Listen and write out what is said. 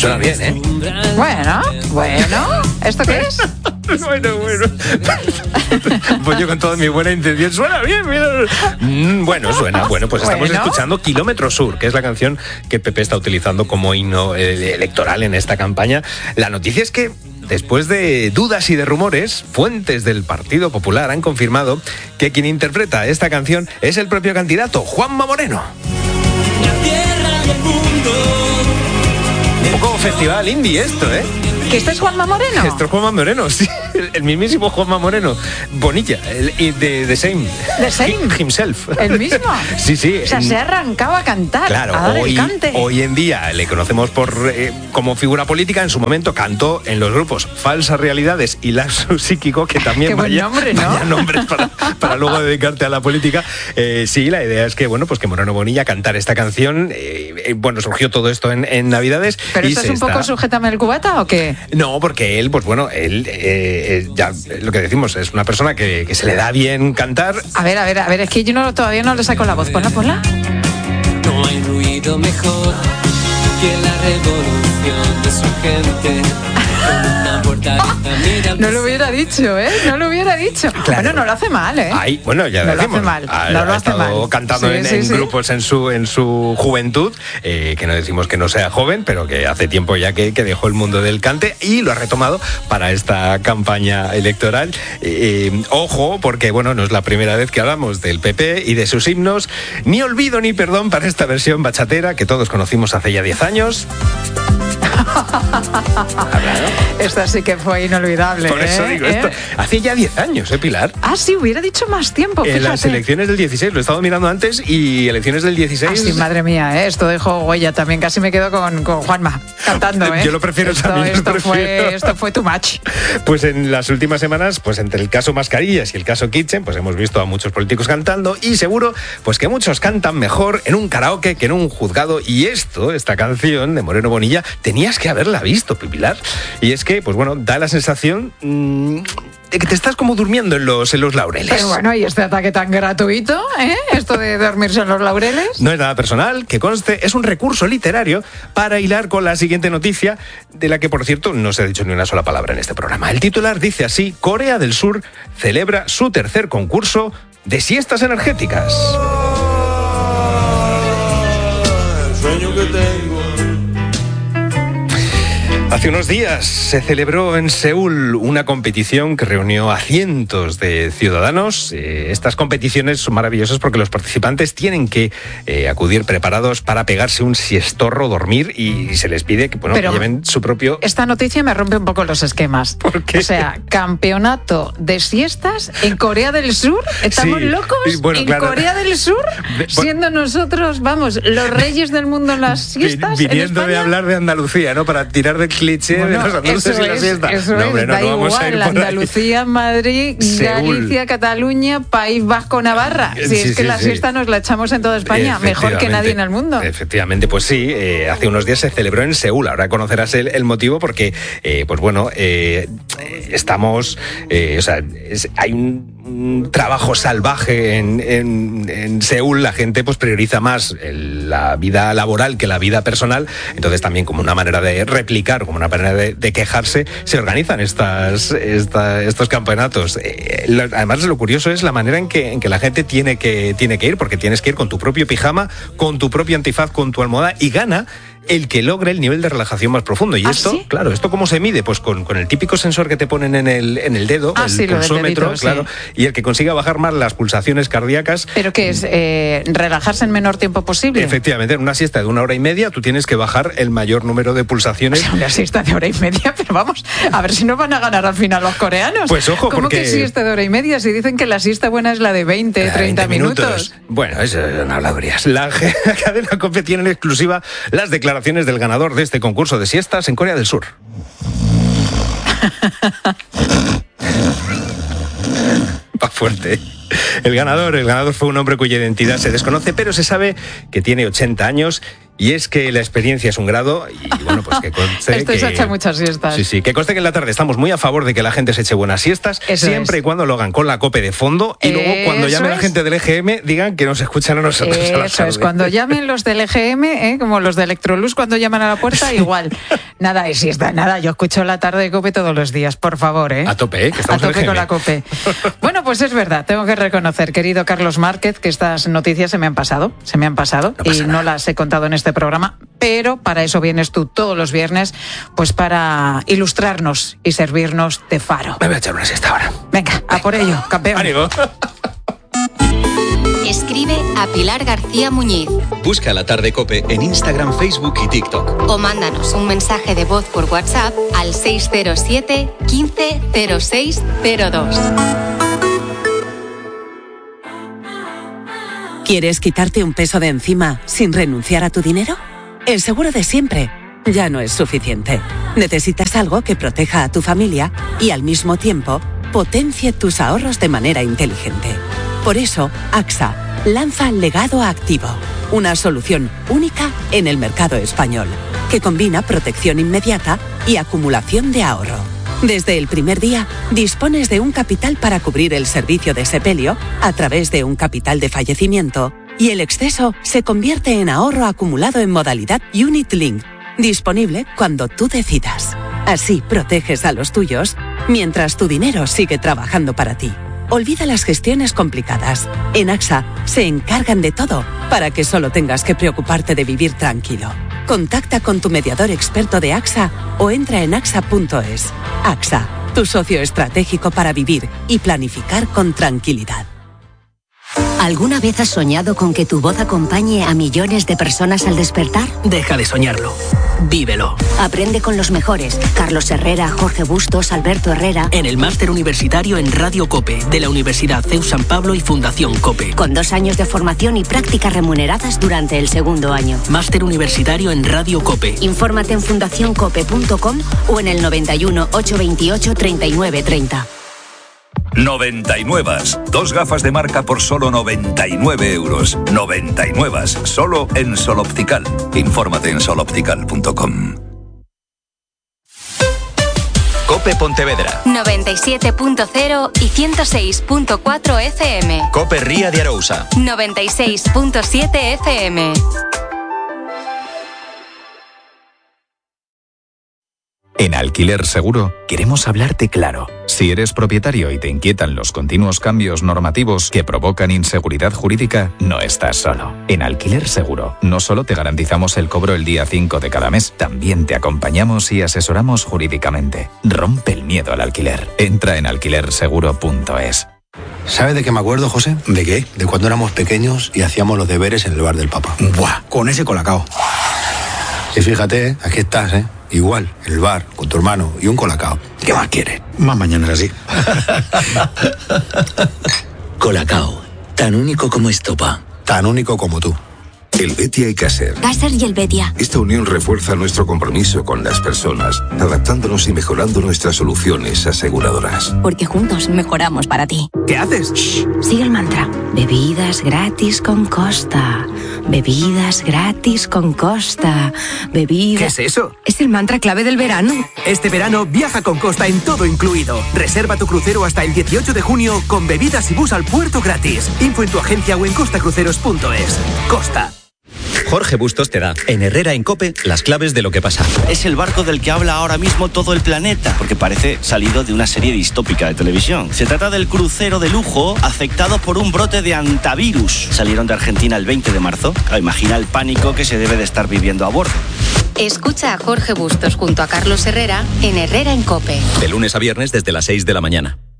Suena bien, ¿eh? Bueno, ¿esto qué es? Bueno. Pues yo con toda mi buena intención, suena bien. Bueno, suena. Bueno, pues estamos escuchando Kilómetro Sur, que es la canción que Pepe está utilizando como himno electoral en esta campaña. La noticia es que, después de dudas y de rumores, fuentes del Partido Popular han confirmado que quien interpreta esta canción es el propio candidato, Juanma Moreno. Un poco festival indie esto, ¿eh? ¿Que esto es Juanma Moreno? Esto es Juanma Moreno, sí. El mismísimo Juanma Moreno. Bonilla, The Same. The Same. Himself. ¿El mismo? Sí. O sea, se ha arrancado a cantar, claro, a dar el cante. Hoy en día le conocemos como figura política. En su momento cantó en los grupos Falsas Realidades y Lapsus Psíquico, que también Qué buen nombre, ¿no? vaya nombres para luego dedicarte a la política. Sí, la idea es que, pues que Moreno Bonilla cantara esta canción. Surgió todo esto en Navidades. ¿Pero esto es un poco Sujétame el cubata o qué? No, porque él, ya lo que decimos, es una persona que se le da bien cantar. A ver, es que yo todavía no le saco la voz. Ponla. No hay ruido mejor que la revolución de su gente. No lo hubiera dicho, ¿eh? No lo hubiera dicho. Claro. Bueno, no lo hace mal, ¿eh? Ya no lo decimos. No lo ha hace estado mal. Cantando en grupos en su juventud, que no decimos que no sea joven, pero que hace tiempo ya que dejó el mundo del cante y lo ha retomado para esta campaña electoral. Ojo, porque no es la primera vez que hablamos del PP y de sus himnos. Ni olvido ni perdón para esta versión bachatera que todos conocimos hace ya 10 años. Esta sí que fue inolvidable. Por eso digo esto. Hace ya 10 años, Pilar. Ah, sí, hubiera dicho más tiempo, fíjate. En las elecciones del 16, lo he estado mirando antes, y elecciones del 16... Ah, sí, madre mía, esto dejó huella. También casi me quedo con Juanma cantando, ¿eh? Yo lo prefiero también. Esto fue too much. Pues en las últimas semanas, entre el caso Mascarillas y el caso Kitchen, hemos visto a muchos políticos cantando, y seguro que muchos cantan mejor en un karaoke que en un juzgado. Y esta canción de Moreno Bonilla, tenías que haberla visto, Pilar. Y es que, da la sensación de que te estás como durmiendo en los laureles. Pero ¿y este ataque tan gratuito, esto de dormirse en los laureles? No es nada personal, que conste, es un recurso literario para hilar con la siguiente noticia, de la que, por cierto, no se ha dicho ni una sola palabra en este programa. El titular dice así: Corea del Sur celebra su tercer concurso de siestas energéticas. El sueño que tengo. Hace unos días se celebró en Seúl una competición que reunió a cientos de ciudadanos. Estas competiciones son maravillosas porque los participantes tienen que acudir preparados para pegarse un siestorro, dormir, y se les pide que lleven su propio... Esta noticia me rompe un poco los esquemas. ¿Por qué? O sea, campeonato de siestas en Corea del Sur. ¿Estamos locos? Claro. Corea del Sur, siendo nosotros, los reyes del mundo en las siestas. Viniendo de hablar de Andalucía, ¿no? Para tirar del cliché de los andaluces y la siesta. Da igual, Andalucía, Madrid, Seúl, Galicia, Cataluña, País Vasco, Navarra. La siesta nos la echamos en toda España, mejor que nadie en el mundo. Efectivamente, pues sí, hace unos días se celebró en Seúl. Ahora conocerás el motivo, porque, estamos... hay un trabajo salvaje en Seúl. La gente priorizza más la vida laboral que la vida personal. Entonces también, como una manera de replicar, como una manera de quejarse, se organizan estos campeonatos. Además, lo curioso es la manera en que la gente tiene que ir, porque tienes que ir con tu propio pijama, con tu propio antifaz, con tu almohada, y gana el que logre el nivel de relajación más profundo. Y esto, ¿sí? Claro, ¿esto cómo se mide? Pues con el típico sensor que te ponen en el dedo, el pulsómetro, dedito, claro, y el que consiga bajar más las pulsaciones cardíacas. ¿Pero qué es? ¿Relajarse en menor tiempo posible? Efectivamente, en una siesta de 1 hora y media tú tienes que bajar el mayor número de pulsaciones. Una siesta de 1 hora y media, pero vamos, a ver si no van a ganar al final los coreanos. Pues ojo, ¿Cómo porque... que siesta de 1 hora y media? Si dicen que la siesta buena es la de 20, 30 minutos. Bueno, eso son habladurías. La cadena COPE tiene en exclusiva las declaraciones del ganador de este concurso de siestas en Corea del Sur. Va fuerte. El ganador fue un hombre cuya identidad se desconoce, pero se sabe que tiene 80 años. Y es que la experiencia es un grado, y pues que conste Esto se echa muchas siestas. Sí, que conste que en la tarde estamos muy a favor de que la gente se eche buenas siestas, siempre y cuando lo hagan con la COPE de fondo, y luego cuando llame la gente del EGM digan que nos escuchan a nosotros a la tarde. Eso es, cuando llamen los del EGM, como los de Electrolux cuando llaman a la puerta, igual. Nada de siesta, nada. Yo escucho la tarde de COPE todos los días, por favor, ¿eh? A tope, que estamos a tope con la COPE. Bueno, pues es verdad, tengo que reconocer, querido Carlos Márquez, que estas noticias se me han pasado y no las he contado en este programa, pero para eso vienes tú todos los viernes, pues para ilustrarnos y servirnos de faro. Me voy a echar una siesta ahora. Venga, a por ello, campeón. ¡Ánimo! Escribe a Pilar García Muñiz. Busca La Tarde COPE en Instagram, Facebook y TikTok. O mándanos un mensaje de voz por WhatsApp al 607 15 06 02. ¿Quieres quitarte un peso de encima sin renunciar a tu dinero? El seguro de siempre ya no es suficiente. Necesitas algo que proteja a tu familia y al mismo tiempo potencie tus ahorros de manera inteligente. Por eso, AXA lanza Legado Activo, una solución única en el mercado español, que combina protección inmediata y acumulación de ahorro. Desde el primer día, dispones de un capital para cubrir el servicio de sepelio a través de un capital de fallecimiento y el exceso se convierte en ahorro acumulado en modalidad Unit Link, disponible cuando tú decidas. Así proteges a los tuyos mientras tu dinero sigue trabajando para ti. Olvida las gestiones complicadas. En AXA se encargan de todo para que solo tengas que preocuparte de vivir tranquilo. Contacta con tu mediador experto de AXA o entra en axa.es. AXA, tu socio estratégico para vivir y planificar con tranquilidad. ¿Alguna vez has soñado con que tu voz acompañe a millones de personas al despertar? Deja de soñarlo. Vívelo. Aprende con los mejores. Carlos Herrera, Jorge Bustos, Alberto Herrera. En el Máster Universitario en Radio COPE, de la Universidad CEU San Pablo y Fundación COPE. Con 2 años de formación y prácticas remuneradas durante el segundo año. Máster Universitario en Radio COPE. Infórmate en fundacioncope.com o en el 91 828 3930. 99. 2 gafas de marca por solo 99 euros. 99. Solo en Sol Optical. Infórmate en soloptical.com. COPE Pontevedra 97.0 y 106.4 FM. COPE Ría de Arousa 96.7 FM. En Alquiler Seguro queremos hablarte claro. Si eres propietario y te inquietan los continuos cambios normativos que provocan inseguridad jurídica, no estás solo. En Alquiler Seguro no solo te garantizamos el cobro el día 5 de cada mes, también te acompañamos y asesoramos jurídicamente. Rompe el miedo al alquiler. Entra en alquilerseguro.es. ¿Sabes de qué me acuerdo, José? ¿De qué? De cuando éramos pequeños y hacíamos los deberes en el bar del papá. ¡Buah! Con ese colacao. Y fíjate, aquí estás, ¿eh? Igual, en el bar, con tu hermano y un colacao. ¿Qué más quieres? Más mañana así. Colacao, tan único como estopa. Tan único como tú. El Betia y Caser. Caser y el Betia. Esta unión refuerza nuestro compromiso con las personas, adaptándonos y mejorando nuestras soluciones aseguradoras. Porque juntos mejoramos para ti. ¿Qué haces? Shh, sigue el mantra. Bebidas gratis con Costa. Bebidas gratis con Costa. Bebidas... ¿Qué es eso? Es el mantra clave del verano. Este verano viaja con Costa en todo incluido. Reserva tu crucero hasta el 18 de junio con bebidas y bus al puerto gratis. Info en tu agencia o en costacruceros.es. Costa. Jorge Bustos te da, en Herrera en COPE, las claves de lo que pasa. Es el barco del que habla ahora mismo todo el planeta, porque parece salido de una serie distópica de televisión. Se trata del crucero de lujo afectado por un brote de antivirus. Salieron de Argentina el 20 de marzo. Imagina el pánico que se debe de estar viviendo a bordo. Escucha a Jorge Bustos junto a Carlos Herrera en Herrera en COPE. De lunes a viernes desde las 6 de la mañana.